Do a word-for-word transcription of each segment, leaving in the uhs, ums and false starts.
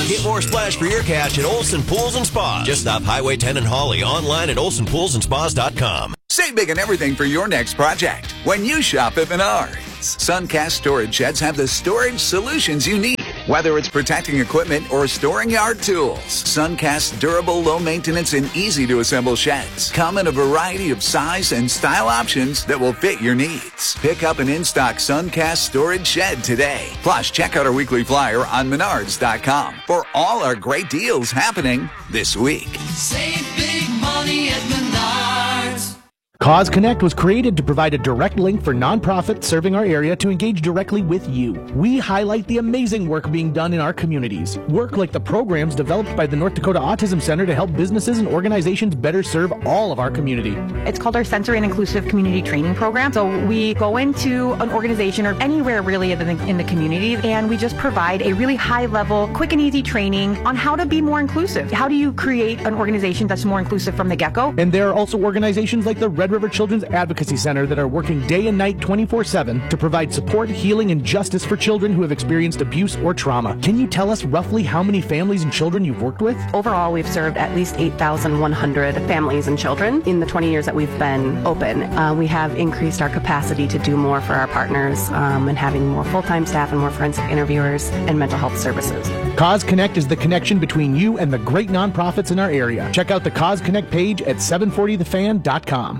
Get more splash for your cash at Olson Pools and Spas. Just off Highway ten in Hawley. Online at olson pools and spas dot com. Save big on everything for your next project when you shop at Menards. Suncast storage sheds have the storage solutions you need. Whether it's protecting equipment or storing yard tools, Suncast's durable, low-maintenance, and easy-to-assemble sheds come in a variety of size and style options that will fit your needs. Pick up an in-stock Suncast storage shed today. Plus, check out our weekly flyer on menards dot com for all our great deals happening this week. Save big money at Menards. Cause Connect was created to provide a direct link for nonprofits serving our area to engage directly with you. We highlight the amazing work being done in our communities. Work like the programs developed by the North Dakota Autism Center to help businesses and organizations better serve all of our community. It's called our Sensory and Inclusive Community Training Program. So we go into an organization or anywhere really in the, in the community, and we just provide a really high level, quick and easy training on how to be more inclusive. How do you create an organization that's more inclusive from the get-go? And there are also organizations like the Red River Children's Advocacy Center that are working day and night twenty-four seven to provide support, healing, and justice for children who have experienced abuse or trauma. Can you tell us roughly how many families and children you've worked with? Overall, we've served at least eight thousand one hundred families and children in the twenty years that we've been open. Uh, we have increased our capacity to do more for our partners um, and having more full-time staff and more forensic interviewers and mental health services. Cause Connect is the connection between you and the great nonprofits in our area. Check out the Cause Connect page at seven forty the fan dot com.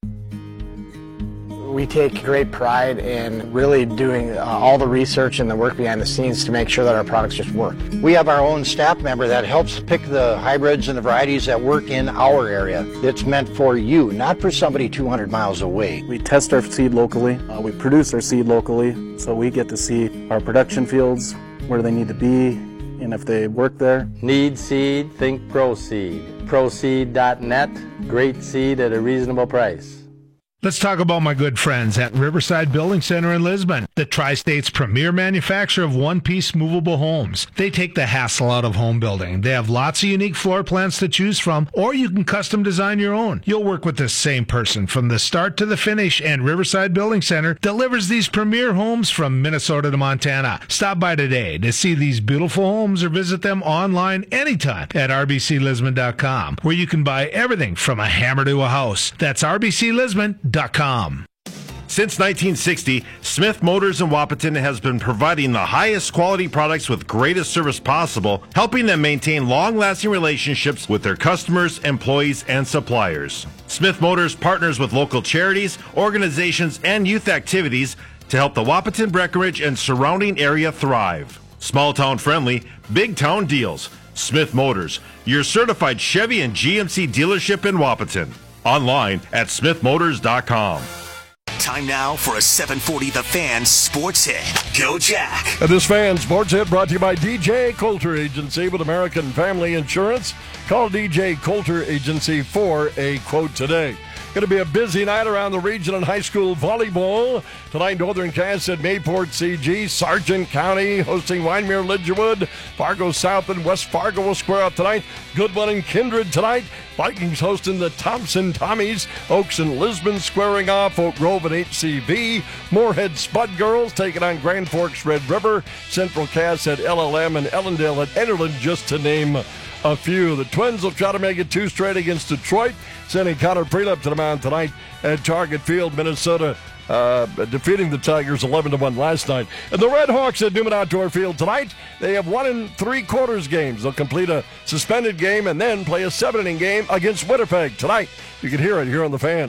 We take great pride in really doing uh, all the research and the work behind the scenes to make sure that our products just work. We have our own staff member that helps pick the hybrids and the varieties that work in our area. It's meant for you, not for somebody two hundred miles away. We test our seed locally. Uh, we produce our seed locally, so we get to see our production fields, where they need to be, and if they work there. Need seed? Think ProSeed. ProSeed dot net. Great seed at a reasonable price. Let's talk about my good friends at Riverside Building Center in Lisbon, the Tri-State's premier manufacturer of one-piece movable homes. They take the hassle out of home building. They have lots of unique floor plans to choose from, or you can custom design your own. You'll work with the same person from the start to the finish, and Riverside Building Center delivers these premier homes from Minnesota to Montana. Stop by today to see these beautiful homes or visit them online anytime at r b c lisbon dot com, where you can buy everything from a hammer to a house. That's r b c lisbon dot com. Since nineteen sixty, Smith Motors in Wahpeton has been providing the highest quality products with greatest service possible, helping them maintain long-lasting relationships with their customers, employees, and suppliers. Smith Motors partners with local charities, organizations, and youth activities to help the Wahpeton, Breckenridge, and surrounding area thrive. Small-town friendly, big-town deals. Smith Motors, your certified Chevy and G M C dealership in Wahpeton. Online at smith motors dot com. Time now for a seven forty The Fan Sports Hit. Go Jack. And this Fan Sports Hit brought to you by D J Coulter Agency with American Family Insurance. Call D J Coulter Agency for a quote today. Going to be a busy night around the region in high school volleyball. Tonight, Northern Cass at Mayport C G. Sargent County hosting Wyndmere Lidgerwood. Fargo South and West Fargo will square up tonight. Goodwin and Kindred tonight. Vikings hosting the Thompson Tommies. Oaks and Lisbon squaring off. Oak Grove and H C V. Moorhead Spud Girls taking on Grand Forks Red River. Central Cass at L L M and Ellendale at Enderlin, just to name a few. The Twins will try to make it two straight against Detroit, sending Connor Prelip to the mound tonight at Target Field. Minnesota uh, defeating the Tigers eleven to one last night. And the Red Hawks at Newman Outdoor Field tonight, they have one and three quarters games. They'll complete a suspended game and then play a seven-inning game against Winnipeg tonight. You can hear it here on The Fan.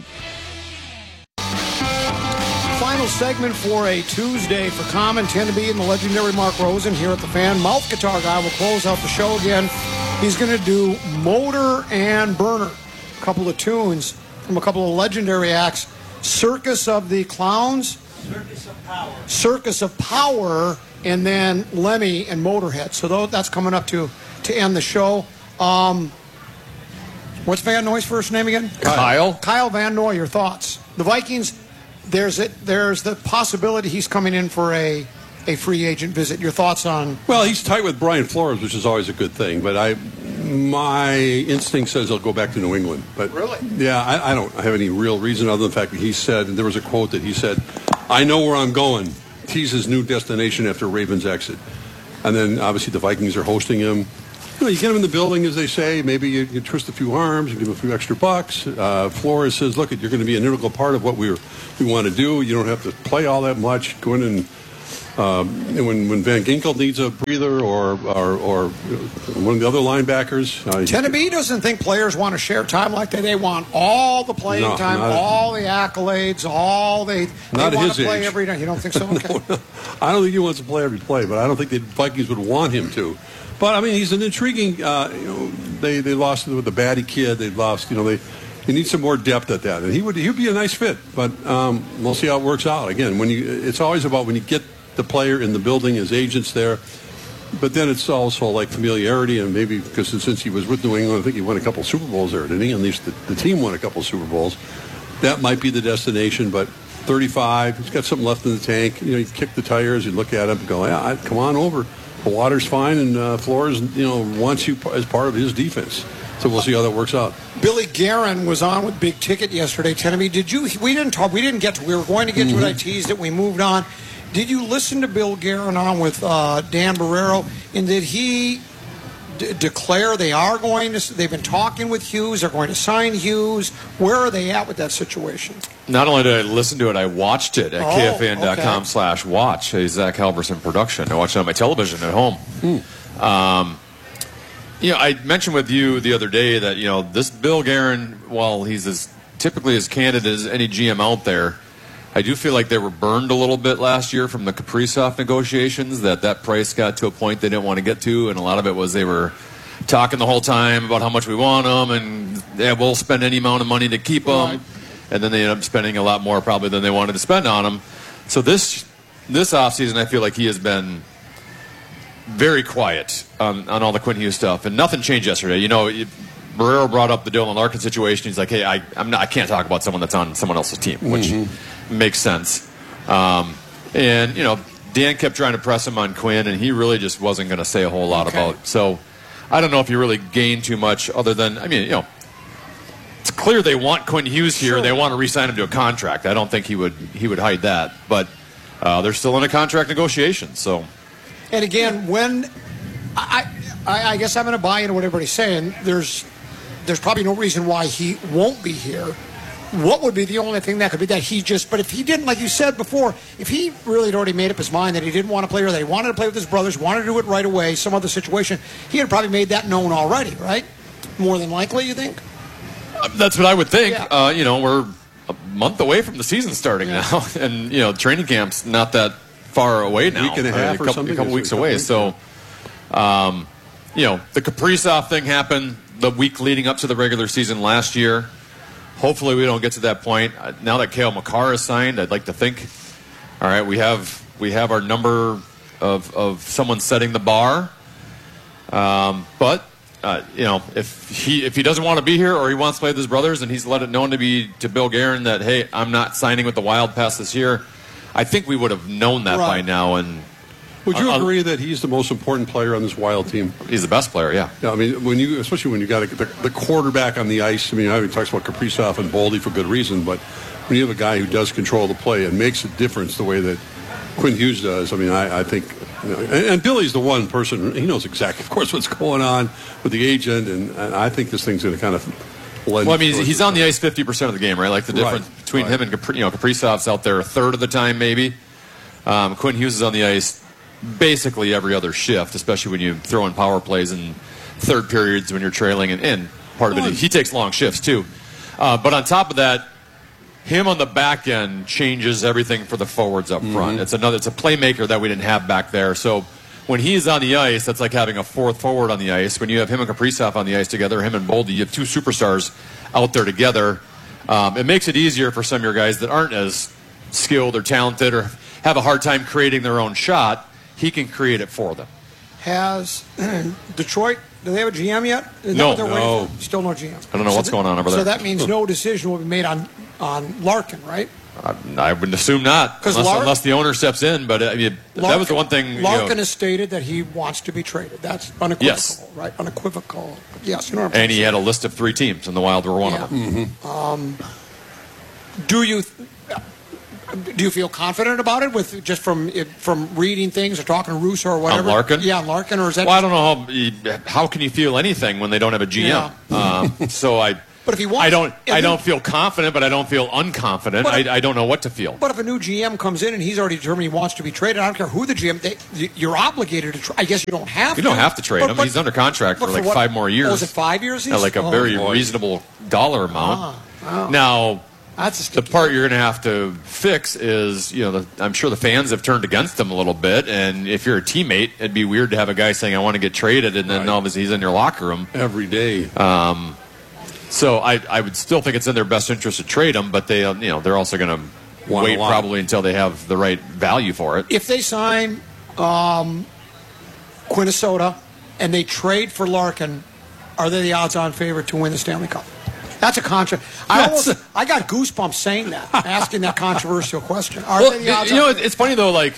Final segment for a Tuesday for Common Tenby and the legendary Mark Rosen here at The Fan. Mouth Guitar Guy will close out the show again. He's going to do Motor and Burner, a couple of tunes from a couple of legendary acts. Circus of the Clowns. Circus of Power. Circus of Power, and then Lemmy and Motorhead. So that's coming up to, to end the show. Um, what's Van Noy's first name again? Kyle. Kyle Van Noy, your thoughts. The Vikings, there's a, there's the possibility he's coming in for a a free agent visit. Your thoughts on? Well, he's tight with Brian Flores, which is always a good thing. But I, my instinct says he'll go back to New England. But really, yeah, I, I don't have any real reason other than the fact that he said, and there was a quote that he said, "I know where I'm going." He's his new destination after Ravens exit. And then obviously the Vikings are hosting him. You know, you get him in the building, as they say. Maybe you, you twist a few arms, you give him a few extra bucks. Uh, Flores says, "Look, you're going to be an integral part of what we we want to do. You don't have to play all that much. Go in and um, and when when Van Ginkel needs a breather, or or, or one of the other linebackers." Uh, Tenneby doesn't think players want to share time like that. They want all the playing No, time, not- all the accolades, all they, they Not at want his to play age. every night. You don't think so? Okay. No, no. I don't think he wants to play every play, but I don't think the Vikings would want him to. But I mean, he's an intriguing. Uh, you know, they they lost with the Batty kid. They lost. You know, they they need some more depth at that, and he would he'd be a nice fit. But um, we'll see how it works out. Again, when you it's always about when you get the player in the building, his agents there. But then it's also like familiarity, and maybe because since he was with New England, I think he won a couple Super Bowls there, didn't he? At least the, the team won a couple Super Bowls. That might be the destination, but thirty-five, he's got something left in the tank. You know, you kick the tires, you look at him and go, yeah, I, come on over. The water's fine, and uh, Flores, you know, wants you as part of his defense. So we'll see how that works out. Billy Guerin was on with Big Ticket yesterday. Tenneby, did you? We didn't talk. We didn't get to. We were going to get Mm-hmm. to it. I teased it. We moved on. Did you listen to Bill Guerin on with uh, Dan Barrero? And did he d- declare they are going to? They've been talking with Hughes. They're going to sign Hughes. Where are they at with that situation? Not only did I listen to it, I watched it at Oh, K F A N dot com okay. slash watch, a Zach Halverson production. I watched it on my television at home. Hmm. Um, you know, I mentioned with you the other day that, you know, this Bill Guerin, while he's as typically as candid as any G M out there, I do feel like they were burned a little bit last year from the Kaprizov negotiations, that that price got to a point they didn't want to get to, and a lot of it was they were talking the whole time about how much we want them, and yeah, we'll spend any amount of money to keep them. Right. And then they end up spending a lot more probably than they wanted to spend on him. So this this offseason, I feel like he has been very quiet on, on all the Quinn Hughes stuff, and nothing changed yesterday. You know, it, Barrero brought up the Dylan Larkin situation. He's like, hey, I, I'm not, I can't talk about someone that's on someone else's team, which Mm-hmm. makes sense. Um, and, you know, Dan kept trying to press him on Quinn, and he really just wasn't going to say a whole lot Okay. about. So I don't know if he really gained too much other than, I mean, you know, it's clear they want Quinn Hughes here. Sure. They want to re-sign him to a contract. I don't think he would he would hide that. But uh, they're still in a contract negotiation. So And again, when I, I, I guess I'm going to buy into what everybody's saying. There's, there's probably no reason why he won't be here. What would be the only thing that could be that he just? But if he didn't, like you said before, if he really had already made up his mind that he didn't want to play, or that he wanted to play with his brothers, wanted to do it right away, some other situation, he had probably made that known already, right? More than likely, you think? uh, that's what I would think. Yeah. Uh, you know, we're a month away from the season starting Yeah. now, and you know, training camp's not that far away now. Week and a I mean, half or couple, something? a couple Is it weeks a couple away. weeks? So, um, you know, the Kaprizov thing happened the week leading up to the regular season last year. Hopefully we don't get to that point. Uh, Now that Cale Makar is signed, I'd like to think, all right, we have we have our number of, of someone setting the bar. Um, but, uh, you know, if he if he doesn't want to be here or he wants to play with his brothers and he's let it known to be to Bill Guerin that, hey, I'm not signing with the Wild past this year, I think we would have known that by Right. now. And Would you Uh, agree that he's the most important player on this Wild team? he's the best player, yeah. Yeah, I mean, when you, especially when you got a, the, the quarterback on the ice. I mean, I talks about Kaprizov and Boldy for good reason, but when you have a guy who does control the play and makes a difference the way that Quinn Hughes does, I mean, I, I think, you know, and, and Billy's the one person. He knows exactly, of course, what's going on with the agent, and, and I think this thing's going to kind of blend. Well, I mean, he's, towards he's the- on the ice fifty percent of the game, right? Like the difference Right, between right. him and Capri, you know, Kaprizov's out there a third of the time, maybe. Um, Quinn Hughes is on the ice basically every other shift, especially when you throw in power plays and third periods when you're trailing. And, and part of it, he takes long shifts too. Uh, but on top of that, him on the back end changes everything for the forwards up front. Mhm. It's another, it's a playmaker that we didn't have back there. So when he's on the ice, that's like having a fourth forward on the ice. When you have him and Kaprizov on the ice together, him and Boldy, you have two superstars out there together. Um, it makes it easier for some of your guys that aren't as skilled or talented or have a hard time creating their own shot. He can create it for them. Has Detroit? Do they have a G M yet? Is that No. what they're waiting No. for? Still no G M. I don't know So what's th- going on over there. So that means no decision will be made on on Larkin, right? I, I would assume not, 'Cause unless, Lark- unless the owner steps in. But I mean, that was the one thing. you know, Larkin has stated that he wants to be traded. That's unequivocal, Yes. right? Unequivocal. Yes, you know what I'm and he had a list of three teams, and the Wild were one Yeah. of them. Um, do you? Do you feel confident about it with just from from reading things or talking to Russo or whatever? On Larkin? Yeah, Larkin, or is that? Well, I don't know how how can you feel anything when they don't have a G M? Yeah. Um, so I. But if he wants, I don't. if I he- don't feel confident, but I don't feel unconfident. But if- I, I don't know what to feel. But if a new G M comes in and he's already determined he wants to be traded, I don't care who the G M. They, you're obligated to. Tra- I guess you don't have. You to. don't have to trade But- him. but- He's under contract but for for like what- five more years. Oh, is it five years? At like a Oh, very boy. reasonable dollar amount. Ah, wow. Now, That's a the part you're going to have to fix is, you know, the, I'm sure the fans have turned against him a little bit. And if you're a teammate, it'd be weird to have a guy saying, "I want to get traded," and then all of a sudden he's in your locker room every day. Um, so I, I would still think it's in their best interest to trade him, but they, uh, you know, they're also going to Want a wait lot. probably until they have the right value for it. If they sign um, Quinnesota and they trade for Larkin, are they the odds-on favorite to win the Stanley Cup? That's a contra. I That's almost, I got goosebumps saying that, asking that controversial question. Are Well, they the odds? you know, it's funny though. Like,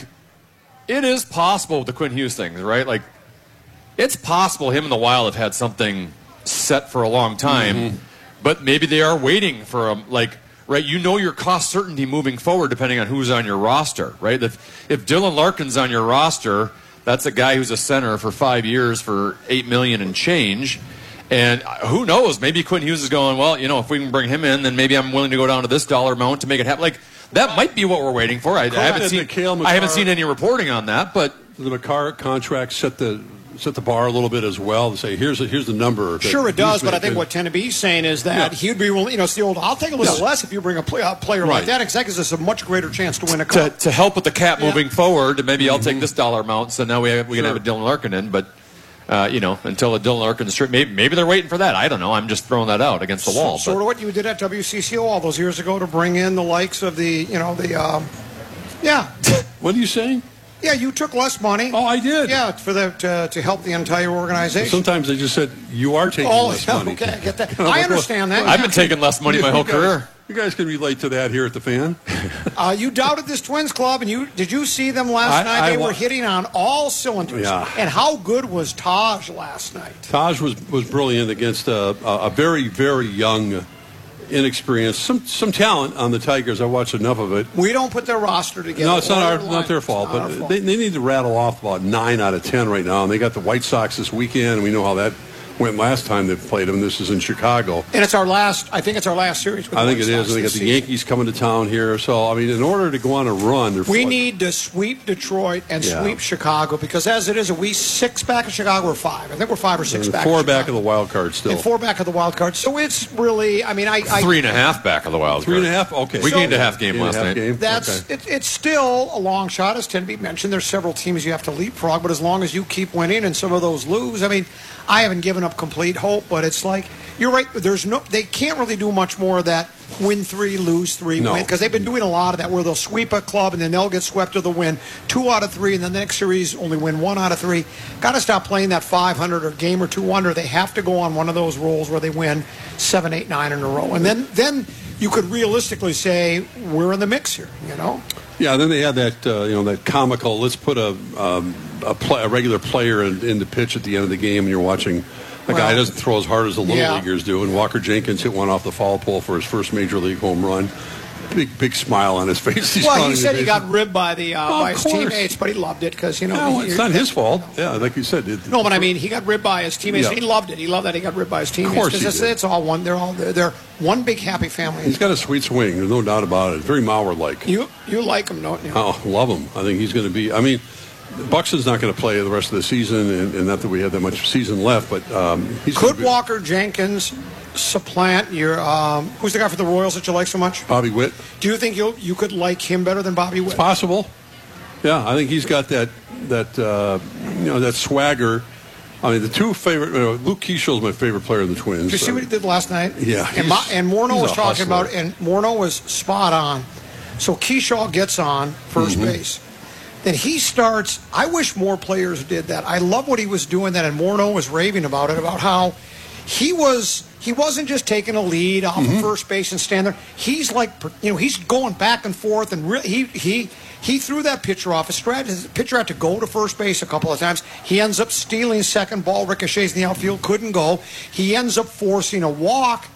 it is possible with the Quinn Hughes thing, right? Like, it's possible him and the Wild have had something set for a long time, Mm-hmm. but maybe they are waiting for a like. Right, you know your cost certainty moving forward, depending on who's on your roster. Right, if if Dylan Larkin's on your roster, that's a guy who's a center for five years for eight million and change. And who knows? Maybe Quinn Hughes is going, well, you know, if we can bring him in, then maybe I'm willing to go down to this dollar amount to make it happen. Like, that might be what we're waiting for. I, I haven't Did seen the Cale I haven't McCarr- seen any reporting on that, but the McCarr contract set the set the bar a little bit as well to say here's a, here's the number. that Sure, it does, he's but I think making. what Tennebee's saying is that Yeah. he'd be willing. You know, it's the old. I'll take a little Yeah. less if you bring a, play, a player Right. like that. Exactly, because it's a much greater chance to win a to, cup. to help with the cap Yeah. moving forward, maybe I'll Mm-hmm. take this dollar amount. So now we have, we can Sure. have a Dylan Larkin in, but. Uh, you know, until a Dylan Larkin straight, maybe, maybe they're waiting for that. I don't know. I'm just throwing that out against the wall. Sort but- of what you did at W C C O all those years ago to bring in the likes of the, you know, the, um, yeah. What are you saying? Yeah, you took less money. Oh, I did. Yeah, for the to, to help the entire organization. Sometimes they just said you are taking Oh, less yeah, money. okay, I get that. I'm I like, understand that. I've been taking less money my You whole guys- career. You guys can relate to that here at the Fan. Uh, you doubted this Twins club, and you did you see them last I- night? I They wa- were hitting on all cylinders. Yeah. And how good was Taj last night? Taj was was brilliant against a, a, a very very young, inexperienced, some some talent on the Tigers. I watched enough of it. We don't put their roster together. No, it's not or our their not their lineups. fault, Not our but fault. they, they need to rattle off about nine out of ten right now, and they got the White Sox this weekend. And we know how that went last time they played them. This is in Chicago. And it's our last. I think it's our last series. With I the think White it is. Sox And they got this the season. Yankees coming to town here. So I mean, in order to go on a run, they're We fl- need to sweep Detroit and Yeah. sweep Chicago because as it is, are we six back of Chicago or five? I think we're five or six and back. four of back of Chicago. the wild card still. And four back of the wild card. So it's really. I mean, I. I Three and a half back of the Wild Three card. and a half? Okay. We So- gained a half game Gained a last half night. game? That's Okay. it, it's still a long shot, as Tenby mentioned. There's several teams you have to leapfrog, but as long as you keep winning and some of those lose, I mean, I haven't given up complete hope, but it's like you're right. There's no, they can't really do much more of that. Win three, lose three, No. win because they've been doing a lot of that where they'll sweep a club and then they'll get swept to the win two out of three, and then the next series only win one out of three. Got to stop playing that five hundred or game or two under. They have to go on one of those rolls where they win seven, eight, nine in a row, and then then you could realistically say we're in the mix here. You know. Yeah, then they had that uh, you know that comical. Let's put a um, a, play, a regular player in, in the pitch at the end of the game, and you're watching. A guy Well, doesn't throw as hard as the little yeah. leaguers do, and Walker Jenkins hit one off the foul pole for his first major league home run. Big big smile on his face. He's Well, he pounding said the he bases. got ribbed by the uh, Oh, by of his course. teammates, but he loved it because you know. No, he- it's not his fault. Yeah, like you said. It, No, but I mean, he got ribbed by his teammates. Yeah. He loved it. He loved that he got ribbed by his teammates. course 'Cause he it's, did. it's all one. They're all they're, they're one big happy family. He's got a sweet swing. There's no doubt about it. Very Mauer-like. You you like him, don't you? Oh, love him. I think he's going to be. I mean, Buxton's not going to play the rest of the season, and, and not that we have that much season left, but um, he's Could gonna be- Walker Jenkins supplant your um, who's the guy for the Royals that you like so much? Bobby Witt. Do you think you you could like him better than Bobby Witt? It's possible. Yeah, I think he's got that that uh, you know that swagger. I mean, the two favorite. You know, Luke Keeschel is my favorite player in the Twins. Did you see what he did last night? Yeah, and, Ma- he's- and Morneau he's was a talking hustler. about, and Morneau was spot on. So Keyshaw gets on 1st Mhm. base. Then he starts. I wish more players did that. I love what he was doing. That, and Morneau was raving about it, about how he was. He wasn't just taking a lead off Mm-hmm. of first base and standing there. He's like, you know, he's going back and forth, and re- he he he threw that pitcher off. His strat, his pitcher had to go to first base a couple of times. He ends up stealing second. Ball ricochets in the outfield, couldn't go. He ends up forcing a walk.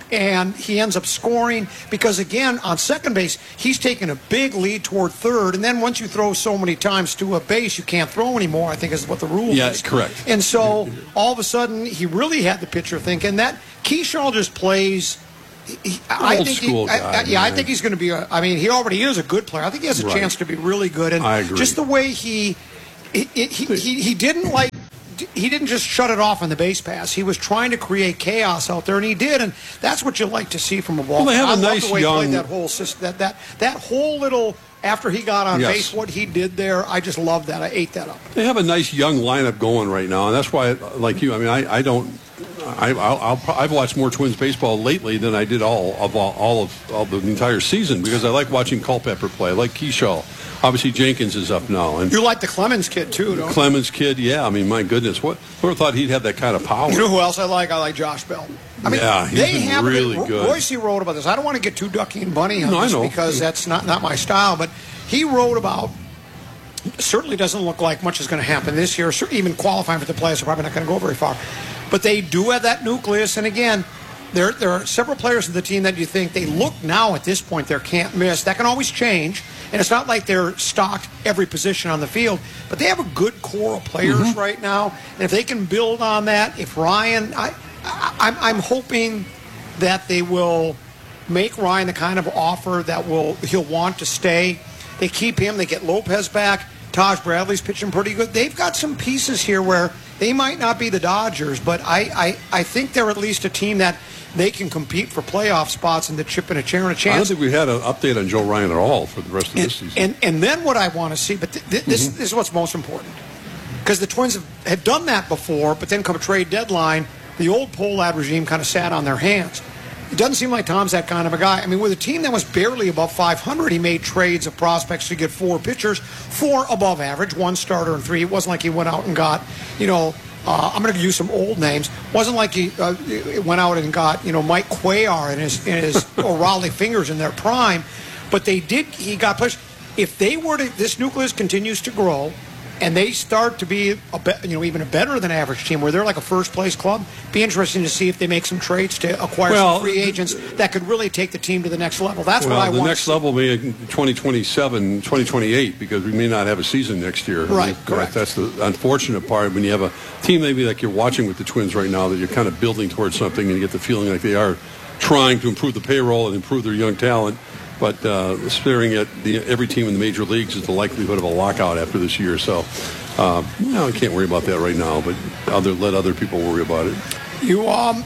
and he ends up scoring because, again, on second base, he's taking a big lead toward third, and then once you throw so many times to a base, you can't throw anymore, I think is what the rule yeah, is. Yeah, correct. And so, all of a sudden, he really had the pitcher thinking that Keyshaw just plays... He, I Old think school he, guy. I, yeah, man. I think he's going to be a... I mean, he already is a good player. I think he has a right. chance to be really good. And I agree. just the way he... He, he, he, he didn't like... He didn't just shut it off on the base pass. He was trying to create chaos out there, and he did, and that's what you like to see from a ball. Well, they have I a love nice the way young- he played that whole system, that that that whole little after he got on Yes. base, what he did there. I just love that. I ate that up. They have a nice young lineup going right now, and that's why, like you, I mean, I, I don't. I, I'll, I'll, I've watched more Twins baseball lately than I did all of all, all of all the entire season because I like watching Culpepper play. I like Keyshaw. Obviously, Jenkins is up now, and You like the Clemens kid too, don't you? Clemens kid. Yeah, I mean, my goodness, what whoever thought he'd have that kind of power? You know who else I like? I like Josh Bell. I mean, Yeah, he's they been have really Ro- good. Royce wrote about this. I don't want to get too ducky and bunny on No, I this know. because that's not, not my style, but he wrote about. Certainly doesn't look like much is going to happen this year. Cer- Even qualifying for the playoffs are probably not going to go very far. But they do have that nucleus, and again, there there are several players of the team that you think they look now at this point they're can't miss. That can always change, and it's not like they're stocked every position on the field. But they have a good core of players Mm-hmm. right now, and if they can build on that, if Ryan, I, I I'm, I'm hoping that they will make Ryan the kind of offer that will he'll want to stay. They keep him. They get Lopez back. Taj Bradley's pitching pretty good. They've got some pieces here where they might not be the Dodgers, but I, I, I think they're at least a team that they can compete for playoff spots and to chip in a chair and a I don't chance. think we had an update on Joe Ryan at all for the rest of And, this season. and and then what I want to see, but th- th- this, Mhm. this is what's most important. Because the Twins have, have done that before, but then come a trade deadline, the old Pohlad regime kind of sat on their hands. It doesn't seem like Tom's that kind of a guy. I mean, with a team that was barely above five hundred, he made trades of prospects to get four pitchers, four above average, one starter and three. It wasn't like he went out and got, you know, uh, I'm going to use some old names. Wasn't like he uh, went out and got, you know, Mike Cuellar and his, and his O'Reilly fingers in their prime. But they did, he got pushed. If they were to, this nucleus continues to grow, and they start to be, a be, you know, even a better than average team where they're like a first place club, be interesting to see if they make some trades to acquire Well, some free agents that could really take the team to the next level. That's well, what I the want. next level will be in twenty twenty-seven, twenty twenty-eight because we may not have a season next year. Right, That- correct. That's the unfortunate part when you have a team maybe like you're watching with the Twins right now that you're kind of building towards something and you get the feeling like they are trying to improve the payroll and improve their young talent. But uh, staring at the, every team in the major leagues is the likelihood of a lockout after this year. So, uh, no, I can't worry about that right now. But other let other people worry about it. You um,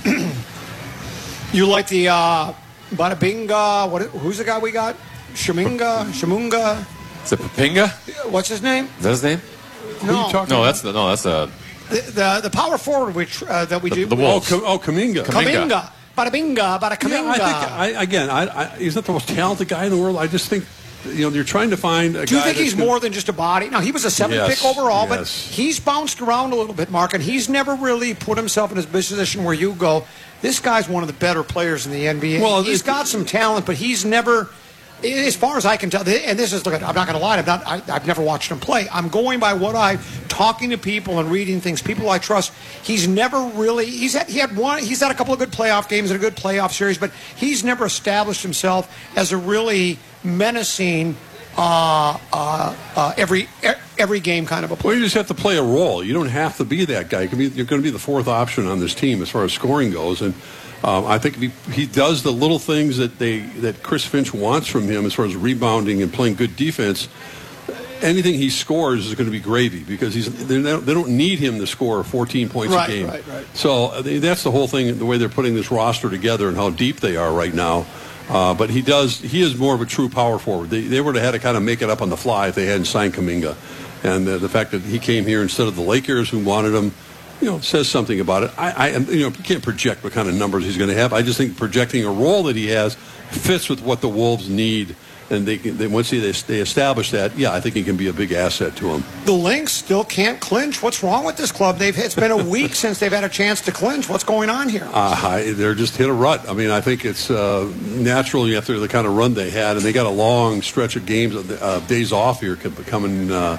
you like the uh, Bada Binga? What? Who's the guy we got? Shaminga, Shamunga. Is it Papinga? What's his name? Is that his name? No, No, that's the no, that's a the, the the power forward we tr- uh, that we do. the Wolves. Oh, Ka- oh Kaminga. Kaminga. Bada Binga. Bada Kaminga. Yeah, I think, I, again, I, I, he's not the most talented guy in the world. I just think, you know, you're trying to find a Do you guy think that's he's gonna- more than just a body? Now, he was a seventh Yes, pick overall, but yes. he's bounced around a little bit, Mark, and he's never really put himself in his position where you go, this guy's one of the better players in the N B A. Well, he's it- got some talent, but he's never, as far as I can tell, and this is, look, I'm not going to lie, I'm not, I, I've never watched him play. I'm going by what I, talking to people and reading things, people I trust. He's never really, he's had, he had one, he's had a couple of good playoff games and a good playoff series, but he's never established himself as a really menacing, uh, uh, uh, every every game kind of a player. Well, you just have to play a role. You don't have to be that guy. You can be, you're going to be the fourth option on this team as far as scoring goes. And um, I think if he, he does the little things that they that Chris Finch wants from him as far as rebounding and playing good defense, anything he scores is going to be gravy because he's they don't, they don't need him to score fourteen points Right, a game. right, right. So uh, they, that's the whole thing, the way they're putting this roster together and how deep they are right now. Uh, but he does. He is more of a true power forward. They, they would have had to kind of make it up on the fly if they hadn't signed Kuminga, and uh, the fact that he came here instead of the Lakers, who wanted him, you know, says something about it. I, I you know, you can't project what kind of numbers he's going to have. I just think projecting a role that he has fits with what the Wolves need, and they, they once they they establish that, yeah, I think he can be a big asset to them. The Lynx still can't clinch. What's wrong with this club? They've it's been a week since they've had a chance to clinch. What's going on here? Uh, I, they're just hit a rut. I mean, I think it's uh, natural after the kind of run they had, and they got a long stretch of games, uh, days off here coming uh,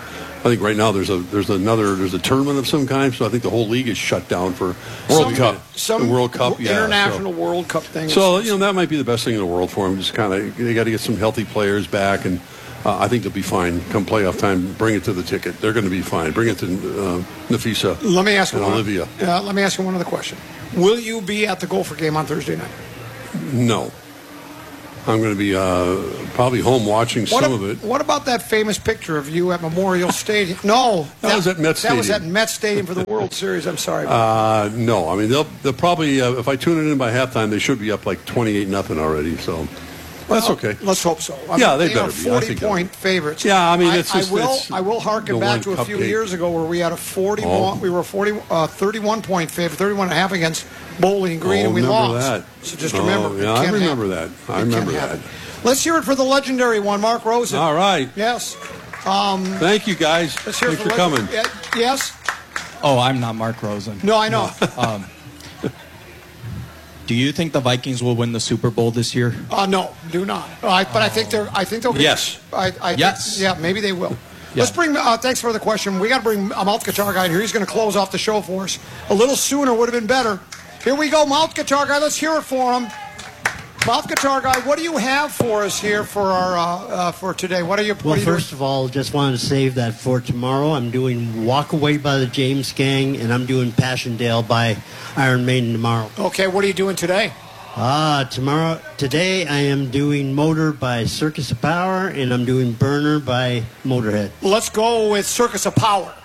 think right now there's a there's another there's a tournament of some kind. So I think the whole league is shut down for World some, Cup, some the World Cup, yeah, international so. World Cup thing. So you know that might be the best thing in the world for them. Just kind of they got to get some healthy players back, and uh, I think they'll be fine come playoff time. Bring it to the ticket. They're going to be fine. Bring it to uh, Nafisa. Let me ask you and one, Olivia. Uh, let me ask you one other question. Will you be at the Gopher game on Thursday night? No. I'm going to be uh, probably home watching What some a- of it. What about that famous picture of you at Memorial Stadium? No, That was at Met That was at Stadium. Met Stadium for the World Series. I'm sorry. Uh, no, I mean they'll they'll probably uh, if I tune it in by halftime, they should be up like twenty-eight nothing already. So that's Well, okay. Let's hope so. I Yeah, mean, they they better are be. I forty think they'll point favorites. Yeah, I mean, it's just- I will. it's I will harken the back one to a few cupcake. years ago where we had a forty-one. Oh. We were a forty, uh, thirty-one point favorite, thirty-one and a half against Bowling Green, Oh, and we remember lost. that. So just Oh, remember. yeah, you I can't remember have- that. I you remember can't have that. it. Let's hear it for the legendary one, Mark Rosen. All right. Yes. Um, Thank you guys. let's hear it Thanks for leg- coming. Yeah, yes. Oh, I'm not Mark Rosen. No, I know. um, do you think the Vikings will win the Super Bowl this year? Uh, no, do not. Uh, I, but I think they're. I think they'll. Be, Yes. I, I Yes. Think, yeah, maybe they will. Yeah. Let's bring. Uh, thanks for the question. We got to bring a mouth guitar guy in here. He's going to close off the show for us. A little sooner would have been better. Here we go, mouth guitar guy. Let's hear it for him. Mouth guitar guy, what do you have for us here for our uh, uh, for today? What are you? What Well, are you first doing? of all, just wanted to save that for tomorrow. I'm doing Walk Away by the James Gang, and I'm doing Passchendaele by Iron Maiden tomorrow. Okay, what are you doing today? Ah, tomorrow, today I am doing Motor by Circus of Power, and I'm doing Burner by Motorhead. Let's go with Circus of Power.